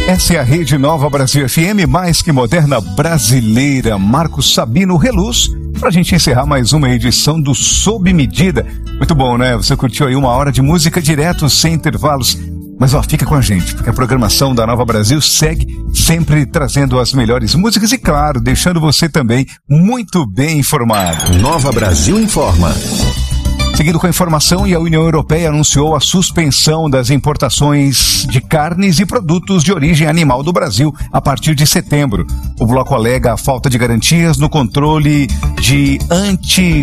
Essa é a Rede Nova Brasil FM, mais que moderna brasileira. Marcos Sabino Reluz, pra gente encerrar mais uma edição do Sob Medida. Muito bom, né? Você curtiu aí 1 hora de música direto, sem intervalos. Mas ó, fica com a gente, porque a programação da Nova Brasil segue sempre trazendo as melhores músicas e, claro, deixando você também muito bem informado. Nova Brasil informa. Seguindo com a informação, a União Europeia anunciou a suspensão das importações de carnes e produtos de origem animal do Brasil a partir de setembro. O bloco alega a falta de garantias no controle de